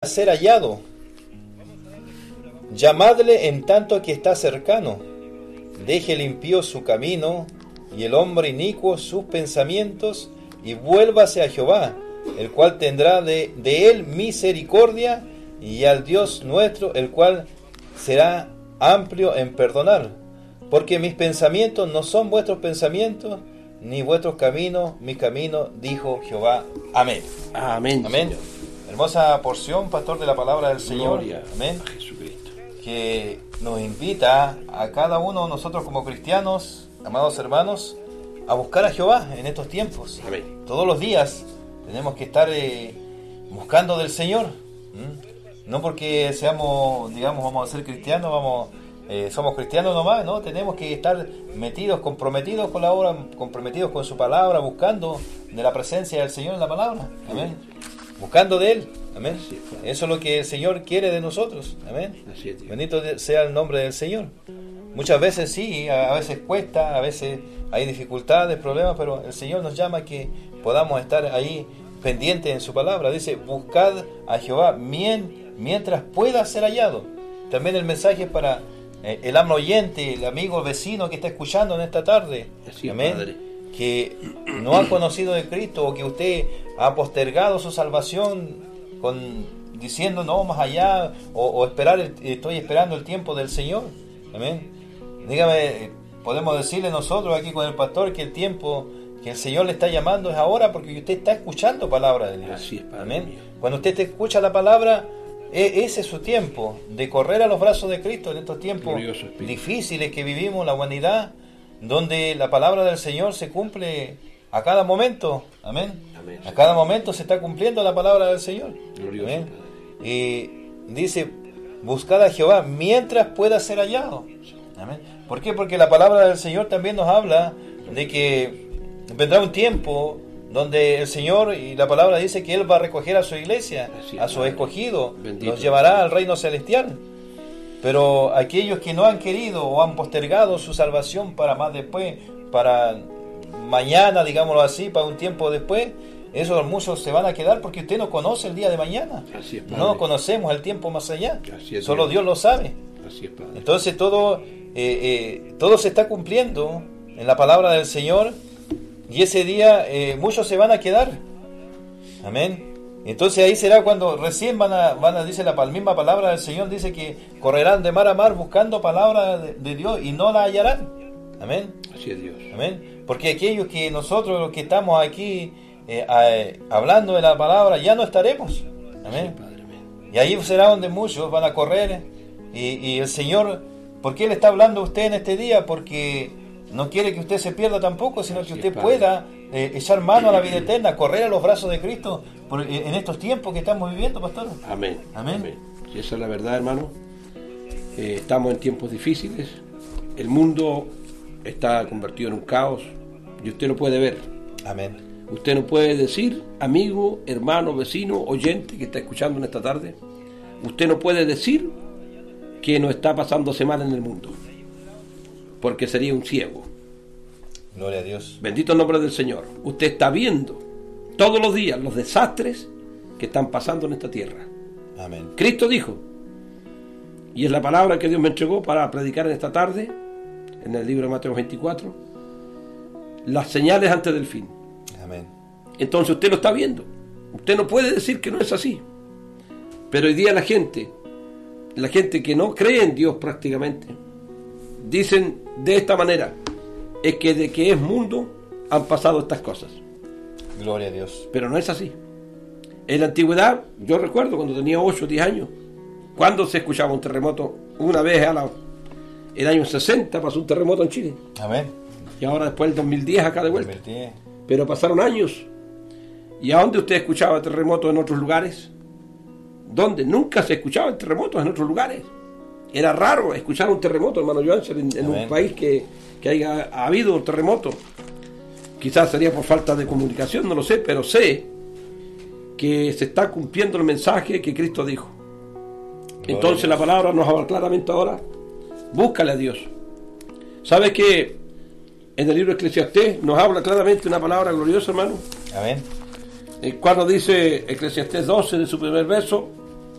ser hallado. Llamadle en tanto que está cercano. Deje el impío su camino y el hombre inicuo sus pensamientos, y vuélvase a Jehová, el cual tendrá de él misericordia, y al Dios nuestro, el cual será amplio en perdonar. Porque mis pensamientos no son vuestros pensamientos, ni vuestros caminos mis caminos, dijo Jehová. Amén. Amén. Amén. Hermosa porción, pastor, de la palabra del Señor. Gloria Amén. a Jesucristo. Que nos invita a cada uno de nosotros como cristianos, amados hermanos, a buscar a Jehová en estos tiempos. Amén. Todos los días tenemos que estar buscando del Señor. No porque seamos, digamos, vamos a ser cristianos, somos cristianos nomás, ¿no? Tenemos que estar metidos, comprometidos con la obra, comprometidos con su palabra, buscando de la presencia del Señor en la palabra. Amén. Buscando de Él. Amén. Eso es lo que el Señor quiere de nosotros. Amén. Bendito sea el nombre del Señor. Muchas veces sí, a veces cuesta, a veces hay dificultades, problemas, pero el Señor nos llama a que podamos estar ahí pendientes en su palabra. Dice, buscad a Jehová mientras pueda ser hallado. También el mensaje es para el alma oyente, el amigo, el vecino que está escuchando en esta tarde. Así es, amén. Padre. Que no ha conocido de Cristo, o que usted ha postergado su salvación diciendo no, más allá, o estoy esperando el tiempo del Señor. Amén. Dígame, podemos decirle nosotros aquí con el pastor que el tiempo que el Señor le está llamando es ahora, porque usted está escuchando palabra de Dios. Así es, Padre. Amén. Mío. Cuando usted te escucha la palabra, ese es su tiempo de correr a los brazos de Cristo en estos tiempos difíciles que vivimos, la humanidad, donde la palabra del Señor se cumple a cada momento. Amén. Amén. A cada momento se está cumpliendo la palabra del Señor. Glorioso, amén. Padre. Y dice, buscad a Jehová mientras pueda ser hallado. Amén. ¿Por qué? Porque la palabra del Señor también nos habla de que vendrá un tiempo donde el Señor, y la palabra dice que Él va a recoger a su iglesia, a sus escogidos, los llevará al reino celestial. Pero aquellos que no han querido o han postergado su salvación para más después, para mañana, digámoslo así, para un tiempo después, esos muchos se van a quedar, porque usted no conoce el día de mañana. Así es, no conocemos el tiempo más allá. Así es, solo Dios lo sabe. Así es, Padre. Entonces todo se está cumpliendo en la palabra del Señor, y ese día muchos se van a quedar. Amén. Entonces ahí será cuando recién van a dice la misma palabra del Señor, dice que correrán de mar a mar buscando palabra de Dios y no la hallarán. Amén. Así es, Dios. Amén. Porque aquellos que nosotros, los que estamos aquí hablando de la palabra, ya no estaremos. Amén. Sí, Padre, amén. Y ahí será donde muchos van a correr, y el Señor, ¿por qué le está hablando a usted en este día? Porque no quiere que usted se pierda tampoco, sino que usted pueda echar mano a la vida eterna, correr a los brazos de Cristo en estos tiempos que estamos viviendo, pastor. Amén. Amén. Amén. Y esa es la verdad, hermano. Estamos en tiempos difíciles. El mundo está convertido en un caos, y usted lo puede ver. Amén. Usted no puede decir, amigo, hermano, vecino, oyente que está escuchando en esta tarde, usted no puede decir que no está pasándose mal en el mundo, porque sería un ciego. Gloria a Dios. Bendito el nombre del Señor. Usted está viendo todos los días los desastres que están pasando en esta tierra. Amén. Cristo dijo, y es la palabra que Dios me entregó para predicar en esta tarde, en el libro de Mateo 24, las señales antes del fin. Amén. Entonces usted lo está viendo. Usted no puede decir que no es así. Pero hoy día la gente que no cree en Dios prácticamente, dicen de esta manera, es que de que es mundo han pasado estas cosas. Gloria a Dios. Pero no es así. En la antigüedad, yo recuerdo cuando tenía 8 o 10 años, cuando se escuchaba un terremoto, una vez el año 60 pasó un terremoto en Chile. Amén. Y ahora después del 2010 acá de vuelta. 2010. Pero pasaron años. ¿Y a dónde usted escuchaba terremotos en otros lugares? ¿Dónde? Nunca se escuchaban terremotos en otros lugares. Era raro escuchar un terremoto, hermano Johansen, en un país que haya habido un terremoto. Quizás sería por falta de comunicación, no lo sé, pero sé que se está cumpliendo el mensaje que Cristo dijo. Entonces la palabra nos habla claramente ahora. Búscale a Dios. ¿Sabes que en el libro de Eclesiastés nos habla claramente una palabra gloriosa, hermano? Amén. Cuando dice Eclesiastés 12 de su primer verso,